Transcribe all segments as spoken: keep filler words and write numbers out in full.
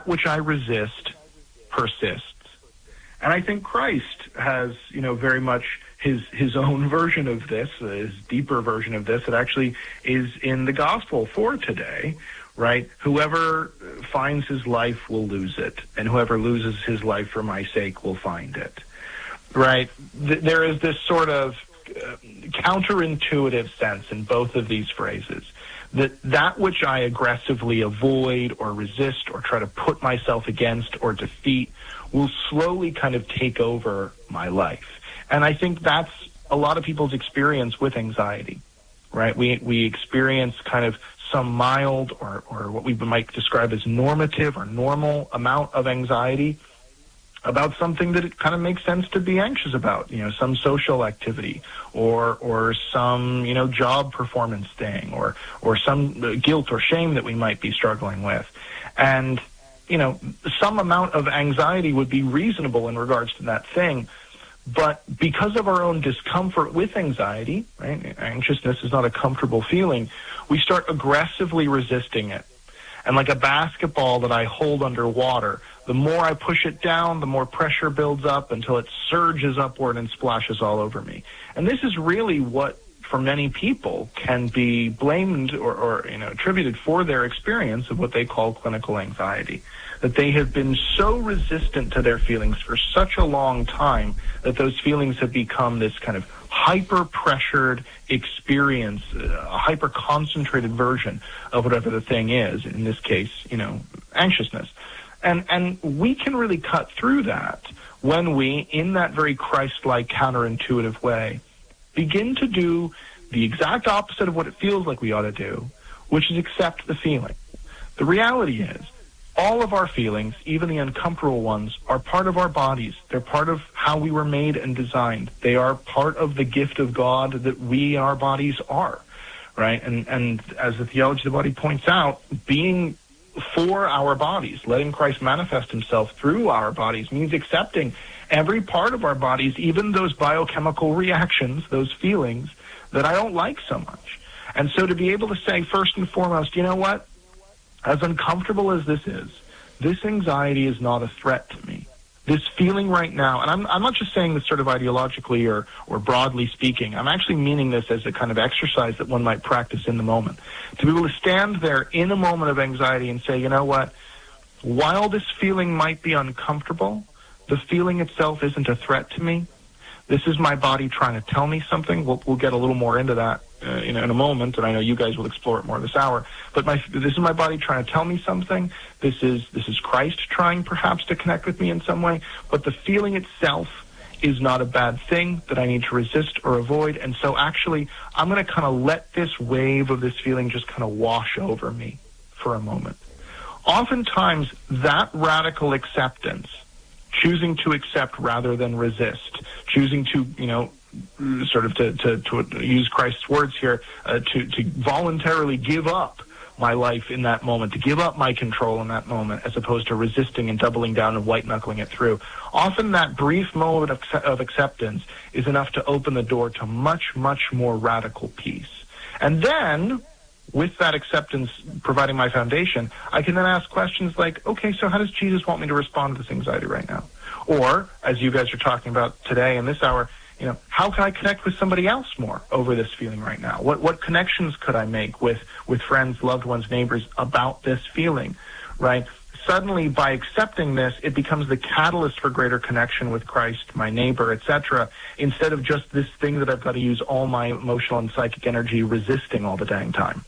which I resist persists. And I think Christ has, you know, very much his his own version of this, uh, his deeper version of this. It actually is in the gospel for today, right? Whoever finds his life will lose it, and whoever loses his life for my sake will find it, right? Th- there is this sort of uh, counterintuitive sense in both of these phrases, that that which I aggressively avoid or resist or try to put myself against or defeat will slowly kind of take over my life. And I think that's a lot of people's experience with anxiety, right? We we experience kind of some mild or, or what we might describe as normative or normal amount of anxiety about something that it kind of makes sense to be anxious about, you know, some social activity or or some, you know, job performance thing or or some guilt or shame that we might be struggling with. And, you know, some amount of anxiety would be reasonable in regards to that thing. But because of our own discomfort with anxiety, right, anxiousness is not a comfortable feeling, we start aggressively resisting it. And like a basketball that I hold underwater, the more I push it down, the more pressure builds up until it surges upward and splashes all over me. And this is really what, for many people, can be blamed or, or you know, attributed for their experience of what they call clinical anxiety. That they have been so resistant to their feelings for such a long time that those feelings have become this kind of hyper-pressured experience, a hyper-concentrated version of whatever the thing is, in this case, you know, anxiousness. And and we can really cut through that when we, in that very Christ-like, counterintuitive way, begin to do the exact opposite of what it feels like we ought to do, which is accept the feeling. The reality is, all of our feelings, even the uncomfortable ones, are part of our bodies. They're part of how we were made and designed. They are part of the gift of God that we, our bodies, are, right? And and as the Theology of the Body points out, being for our bodies, letting Christ manifest himself through our bodies, means accepting every part of our bodies, even those biochemical reactions, those feelings that I don't like so much. And so to be able to say, first and foremost, you know what? As uncomfortable as this is, this anxiety is not a threat to me. This feeling right now, and I'm, I'm not just saying this sort of ideologically or, or broadly speaking, I'm actually meaning this as a kind of exercise that one might practice in the moment. To be able to stand there in a moment of anxiety and say, you know what, while this feeling might be uncomfortable, the feeling itself isn't a threat to me. This is my body trying to tell me something. We'll, we'll get a little more into that uh, in, in a moment, and I know you guys will explore it more this hour. But my, this is my body trying to tell me something. This is this is Christ trying perhaps to connect with me in some way. But the feeling itself is not a bad thing that I need to resist or avoid. And so actually, I'm going to kind of let this wave of this feeling just kind of wash over me for a moment. Oftentimes, that radical acceptance, choosing to accept rather than resist, choosing to, you know, sort of to, to, to use Christ's words here, uh, to, to voluntarily give up my life in that moment, to give up my control in that moment, as opposed to resisting and doubling down and white-knuckling it through. Often that brief moment of, of acceptance is enough to open the door to much, much more radical peace. And then, with that acceptance providing my foundation, I can then ask questions like, okay, so how does Jesus want me to respond to this anxiety right now? Or, as you guys are talking about today in this hour, you know, how can I connect with somebody else more over this feeling right now? What what connections could I make with, with friends, loved ones, neighbors about this feeling, right? Suddenly, by accepting this, it becomes the catalyst for greater connection with Christ, my neighbor, et cetera, instead of just this thing that I've got to use all my emotional and psychic energy resisting all the dang time.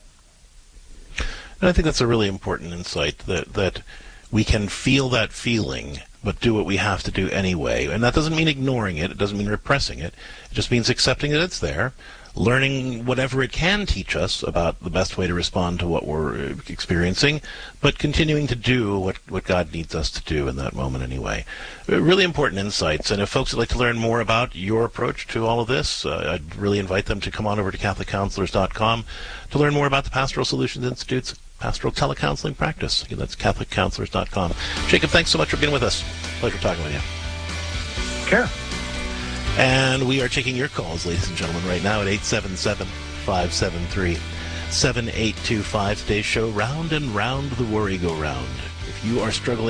And I think that's a really important insight, that that we can feel that feeling, but do what we have to do anyway. And that doesn't mean ignoring it. It doesn't mean repressing it. It just means accepting that it's there, learning whatever it can teach us about the best way to respond to what we're experiencing, but continuing to do what, what God needs us to do in that moment anyway. Really important insights. And if folks would like to learn more about your approach to all of this, uh, I'd really invite them to come on over to Catholic Counselors dot com to learn more about the Pastoral Solutions Institute's pastoral telecounseling practice. Again, that's Catholic Counselors dot com. Jacob, thanks so much for being with us. Pleasure talking with you. Care. And we are taking your calls, ladies and gentlemen, right now at eight seven seven, five seven three, seven eight two five. Today's show, Round and Round the Worry Go Round. If you are struggling